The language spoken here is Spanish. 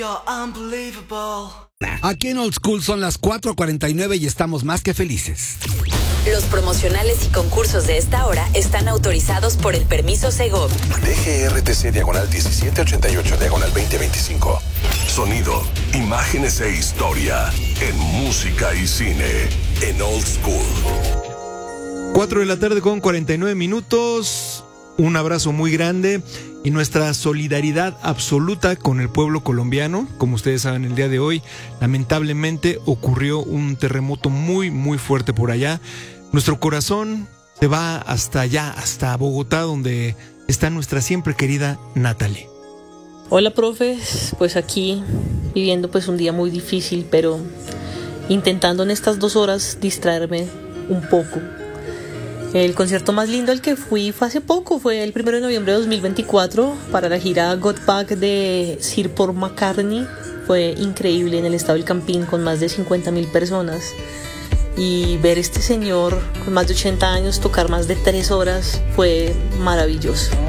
Aquí en Old School son las 4:49 y estamos más que felices. Los promocionales y concursos de esta hora están autorizados por el permiso Segov. DGRTC/2088/2025. Sonido, imágenes e historia en música y cine en Old School. 4:49 Un abrazo muy grande y nuestra solidaridad absoluta con el pueblo colombiano. Como ustedes saben, el día de hoy lamentablemente ocurrió un terremoto muy muy fuerte por allá. Nuestro corazón se va hasta allá, hasta Bogotá, donde está nuestra siempre querida Natalie. Hola, profes, pues aquí viviendo pues un día muy difícil, pero intentando en estas 2 horas distraerme un poco. El concierto más lindo al que fui fue hace poco, fue el 1 de noviembre de 2024 para la gira Got Back de Sir Paul McCartney. Fue increíble en el Estadio El Campín con más de 50.000 personas. Y ver este señor con más de 80 años tocar más de 3 horas fue maravilloso.